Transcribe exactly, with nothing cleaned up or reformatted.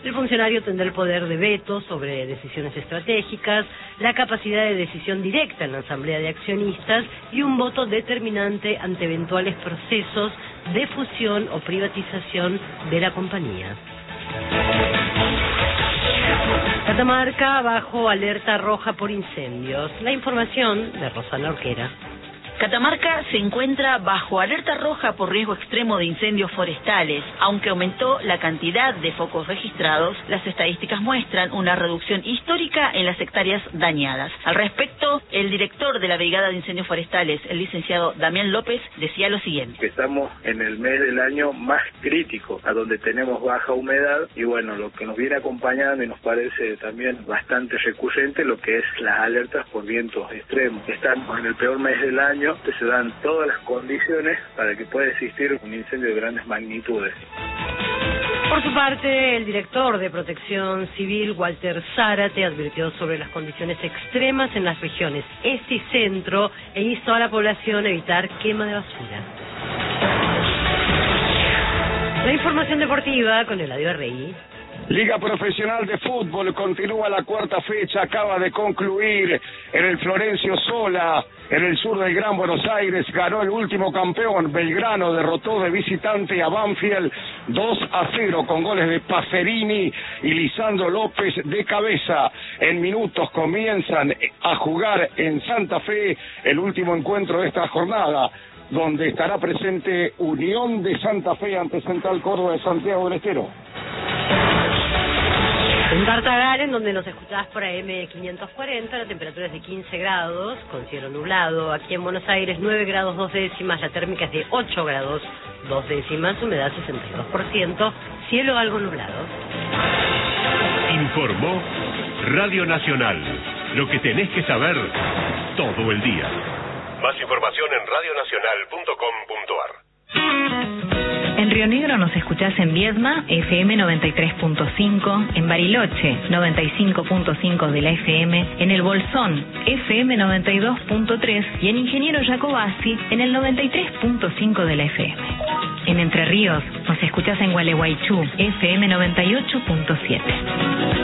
El funcionario tendrá el poder de veto sobre decisiones estratégicas, la capacidad de decisión directa en la asamblea de accionistas y un voto determinante ante eventuales procesos de fusión o privatización de la compañía. Catamarca bajo alerta roja por incendios. La información de Rosana Orquera. Catamarca se encuentra bajo alerta roja por riesgo extremo de incendios forestales. Aunque aumentó la cantidad de focos registrados, las estadísticas muestran una reducción histórica en las hectáreas dañadas. Al respecto, el director de la Brigada de Incendios Forestales, el licenciado Damián López, decía lo siguiente. Estamos en el mes del año más crítico, a donde tenemos baja humedad, y bueno, lo que nos viene acompañando y nos parece también bastante recurrente, lo que es las alertas por vientos extremos. Estamos en el peor mes del año, se dan todas las condiciones para que pueda existir un incendio de grandes magnitudes. Por su parte, el director de Protección Civil, Walter Zárate, advirtió sobre las condiciones extremas en las regiones este y centro e instó a la población a evitar quema de basura. La información deportiva con Eladio Rey. Liga Profesional de Fútbol continúa la cuarta fecha, acaba de concluir en el Florencio Sola, en el sur del Gran Buenos Aires, ganó el último campeón, Belgrano derrotó de visitante a Banfield dos a cero con goles de Pacerini y Lisandro López de cabeza. En minutos comienzan a jugar en Santa Fe el último encuentro de esta jornada, donde estará presente Unión de Santa Fe ante Central Córdoba de Santiago del Estero. En Tartagal, donde nos escuchás por A M quinientos cuarenta, la temperatura es de quince grados, con cielo nublado. Aquí en Buenos Aires, nueve grados dos décimas, la térmica es de ocho grados dos décimas, humedad sesenta y dos por ciento, cielo algo nublado. Informó Radio Nacional, lo que tenés que saber todo el día. Más información en radio nacional punto com punto a r. En Río Negro nos escuchás en Viedma, F M noventa y tres punto cinco, en Bariloche, noventa y cinco punto cinco de la F M, en El Bolsón, F M noventa y dos punto tres y en Ingeniero Jacobasi, en el noventa y tres punto cinco de la F M. En Entre Ríos nos escuchás en Gualeguaychú, F M noventa y ocho punto siete.